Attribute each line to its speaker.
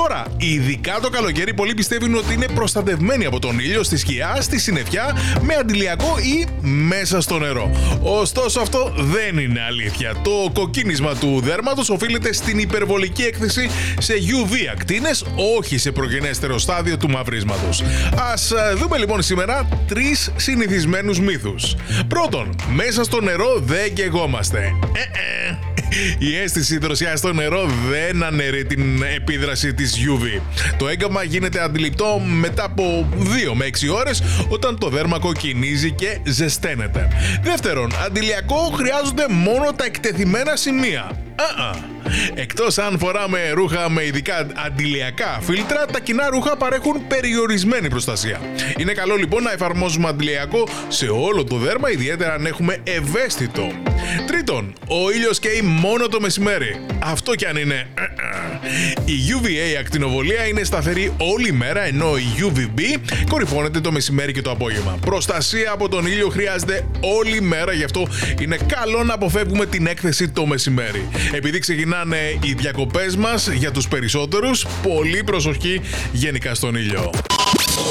Speaker 1: Τώρα, ειδικά το καλοκαίρι, πολλοί πιστεύουν ότι είναι προστατευμένοι από τον ήλιο, στη σκιά, στη συννεφιά, με αντιλιακό ή μέσα στο νερό. Ωστόσο, αυτό δεν είναι αλήθεια. Το κοκκίνισμα του δέρματος οφείλεται στην υπερβολική έκθεση σε UV ακτίνες, όχι σε προγενέστερο στάδιο του μαυρίσματος. Ας δούμε λοιπόν σήμερα 3 συνηθισμένους μύθους. Πρώτον, μέσα στο νερό δεν καιγόμαστε. Η αίσθηση δροσιάς στο νερό δεν αναιρεί την επίδραση της UV. Το έγκαμα γίνεται αντιληπτό μετά από 2 με 6 ώρες, όταν το δέρμα κοκκινίζει και ζεσταίνεται. Δεύτερον, αντιλιακό χρειάζονται μόνο τα εκτεθειμένα σημεία. Εκτός αν φοράμε ρούχα με ειδικά αντιλιακά φίλτρα, τα κοινά ρούχα παρέχουν περιορισμένη προστασία. Είναι καλό λοιπόν να εφαρμόζουμε αντιλιακό σε όλο το δέρμα, ιδιαίτερα αν έχουμε ευαίσθητο. Τρίτον, ο ήλιος καίει μόνο το μεσημέρι. Αυτό κι αν είναι. Η UVA ακτινοβολία είναι σταθερή όλη μέρα, ενώ η UVB κορυφώνεται το μεσημέρι και το απόγευμα. Προστασία από τον ήλιο χρειάζεται όλη μέρα, γι' αυτό είναι καλό να αποφεύγουμε την έκθεση το μεσημέρι. Επειδή ξεκινάνε οι διακοπές μας για τους περισσότερους, πολύ προσοχή γενικά στον ήλιο.